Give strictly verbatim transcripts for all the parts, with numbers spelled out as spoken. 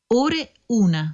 Ore una.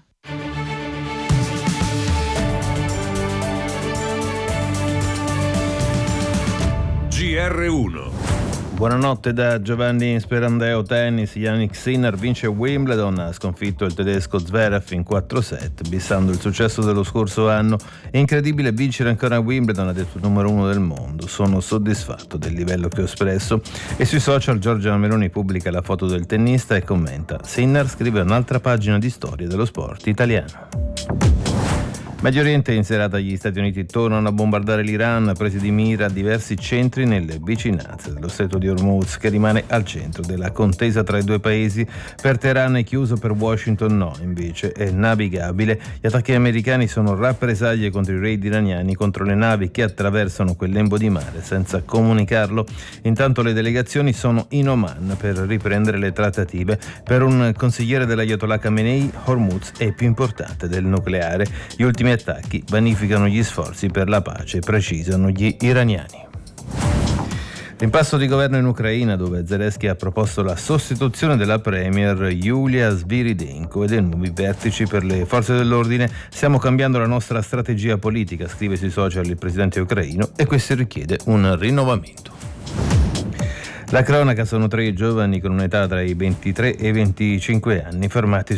G R uno. Buonanotte da Giovanni Sperandeo. Tennis. Jannik Sinner vince Wimbledon, ha sconfitto il tedesco Zverev in quattro set, bissando il successo dello scorso anno. È incredibile vincere ancora a Wimbledon, ha detto il numero uno del mondo. Sono soddisfatto del livello che ho espresso. E sui social Giorgia Meloni pubblica la foto del tennista e commenta: Sinner scrive un'altra pagina di storia dello sport italiano. Medio Oriente, in serata gli Stati Uniti tornano a bombardare l'Iran, presi di mira diversi centri nelle vicinanze dello stretto di Hormuz, che rimane al centro della contesa tra i due paesi. Per Teheran è chiuso, per Washington no, invece è navigabile. Gli attacchi americani sono rappresaglie contro i raid iraniani contro le navi che attraversano quel lembo di mare senza comunicarlo. Intanto le delegazioni sono in Oman per riprendere le trattative. Per un consigliere dell'Ayatollah Khamenei, Hormuz è più importante del nucleare. Gli ultimi attacchi vanificano gli sforzi per la pace, precisano gli iraniani. L'impasto di governo in Ucraina, dove Zelensky ha proposto la sostituzione della premier Yulia Sviridenko e dei nuovi vertici per le forze dell'ordine. Stiamo cambiando la nostra strategia politica, scrive sui social il presidente ucraino, e questo richiede un rinnovamento. La cronaca: sono tre giovani con un'età tra i ventitré e i venticinque anni fermati